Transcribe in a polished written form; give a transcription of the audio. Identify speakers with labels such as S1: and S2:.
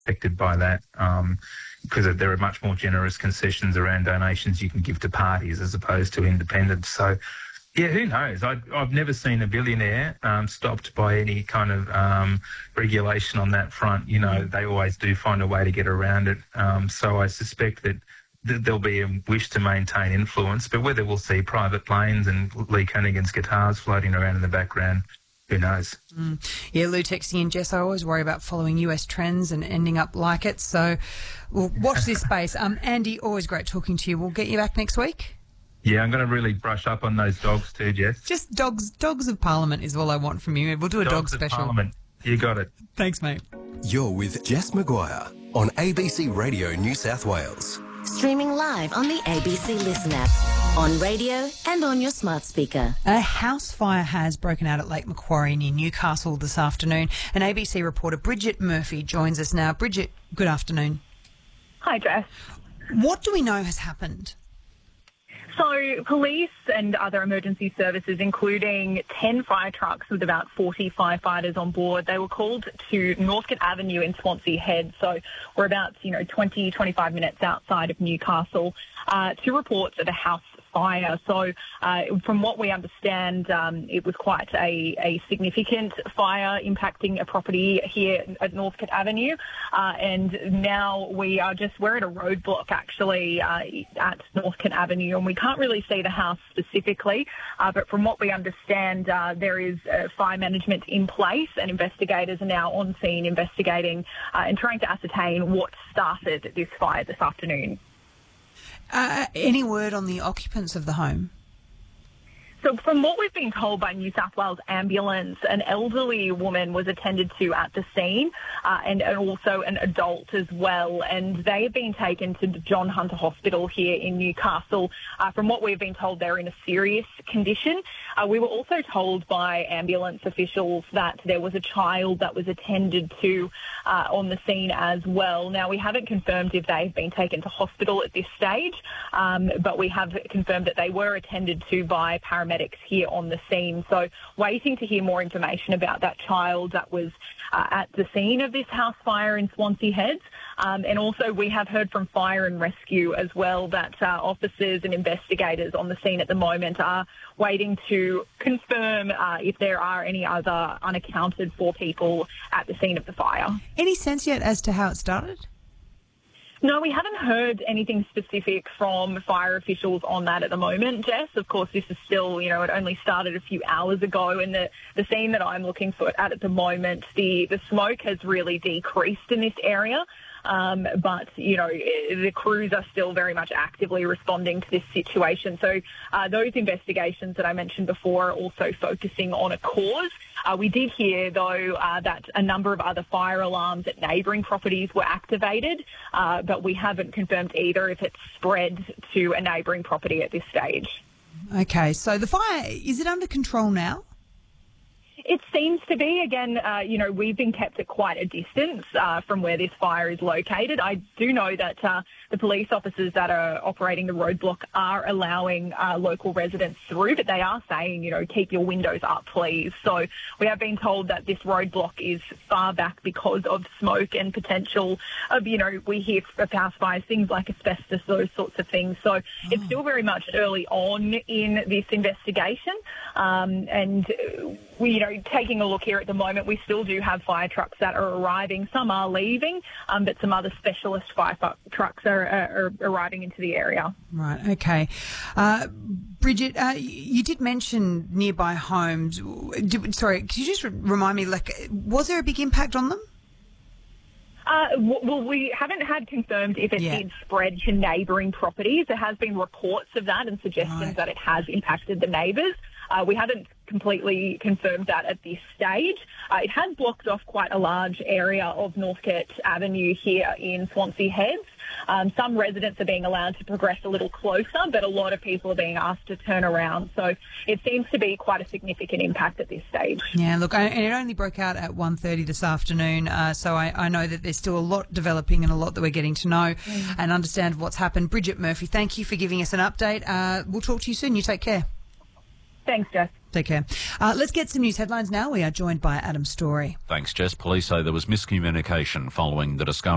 S1: affected by that because there are much more generous concessions around donations you can give to parties as opposed to independents. So, yeah, who knows? I've never seen a billionaire stopped by any kind of regulation on that front. You know, they always do find a way to get around it. So I suspect that there'll be a wish to maintain influence, but whether we'll see private planes and Lee Kunigan's guitars floating around in the background, who knows?
S2: Yeah, Lou texting in, Jess, I always worry about following US trends and ending up like it. So we'll watch this space. Andy, always great talking to you. We'll get you back next week.
S1: Yeah, I'm going to really brush up on those dogs too, Jess.
S2: Just dogs of Parliament is all I want from you. We'll do a dog special.
S1: Dogs of Parliament. You got it.
S2: Thanks, mate.
S3: You're with Jess Maguire on ABC Radio New South Wales.
S4: Streaming live on the ABC Listen app, on radio and on your smart speaker.
S2: A house fire has broken out at Lake Macquarie near Newcastle this afternoon. And ABC reporter Bridget Murphy joins us now. Bridget, good afternoon.
S5: Hi, Jess.
S2: What do we know has happened?
S5: So police and other emergency services, including 10 fire trucks with about 40 firefighters on board, they were called to Northcote Avenue in Swansea Head. So we're about, 20, 25 minutes outside of Newcastle to report of a house fire. So from what we understand, it was quite a significant fire impacting a property here at Northcote Avenue. And now we're at a roadblock actually at Northcote Avenue, and we can't really see the house specifically, but from what we understand, there is fire management in place, and investigators are now on scene investigating and trying to ascertain what started this fire this afternoon.
S2: Any word on the occupants of the home?
S5: So from what we've been told by New South Wales Ambulance, an elderly woman was attended to at the scene and also an adult as well. And they have been taken to the John Hunter Hospital here in Newcastle. From what we've been told, they're in a serious condition. We were also told by ambulance officials that there was a child that was attended to on the scene as well. Now, we haven't confirmed if they've been taken to hospital at this stage, but we have confirmed that they were attended to by paramedics here on the scene. So waiting to hear more information about that child that was at the scene of this house fire in Swansea Heads. And also we have heard from Fire and Rescue as well that officers and investigators on the scene at the moment are waiting to confirm if there are any other unaccounted for people at the scene of the fire.
S2: Any sense yet as to how it started?
S5: No, we haven't heard anything specific from fire officials on that at the moment, Jess. Of course, this is still, it only started a few hours ago, and the scene that I'm looking at the moment, the smoke has really decreased in this area. But, the crews are still very much actively responding to this situation. So those investigations that I mentioned before are also focusing on a cause. We did hear, though, that a number of other fire alarms at neighbouring properties were activated, but we haven't confirmed either if it's spread to a neighbouring property at this stage.
S2: Okay, so the fire, is it under control now?
S5: It seems to be. Again, we've been kept at quite a distance from where this fire is located. I do know that the police officers that are operating the roadblock are allowing local residents through, but they are saying, keep your windows up, please. So we have been told that this roadblock is far back because of smoke and potential of, we hear of house fires, things like asbestos, those sorts of things. So it's still very much early on in this investigation. And we, taking a look here at the moment, we still do have fire trucks that are arriving. Some are leaving, but some other specialist fire trucks are arriving into the area.
S2: Right, okay. Bridget, you did mention nearby homes. Sorry, could you just remind me, was there a big impact on them?
S5: Well, we haven't had confirmed if it did spread to neighbouring properties. There has been reports of that and suggestions that it has impacted the neighbours. We haven't completely confirmed that at this stage. It has blocked off quite a large area of Northcote Avenue here in Swansea Heads. Some residents are being allowed to progress a little closer, but a lot of people are being asked to turn around. So it seems to be quite a significant impact at this stage.
S2: Yeah, look, and it only broke out at 1:30 this afternoon, so I know that there's still a lot developing and a lot that we're getting to know and understand what's happened. Bridget Murphy, thank you for giving us an update. We'll talk to you soon. You take care.
S5: Thanks, Jess.
S2: Take care. Let's get some news headlines now. We are joined by Adam Story.
S6: Thanks, Jess. Police say there was miscommunication following the discovery